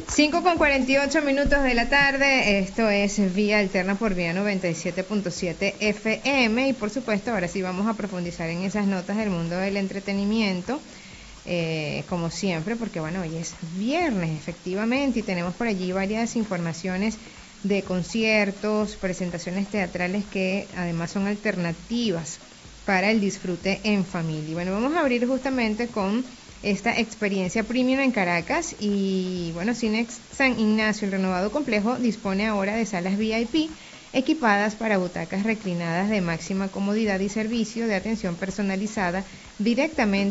5:48 de la tarde, esto es Vía Alterna por Vía 97.7 FM y por supuesto ahora sí vamos a profundizar en esas notas del mundo del entretenimiento, como siempre, porque bueno, hoy es viernes efectivamente y tenemos por allí varias informaciones de conciertos, presentaciones teatrales que además son alternativas para el disfrute en familia. Bueno, vamos a abrir justamente con esta experiencia premium en Caracas y bueno, Cinex San Ignacio, el renovado complejo, dispone ahora de salas VIP equipadas para butacas reclinadas de máxima comodidad y servicio de atención personalizada directamente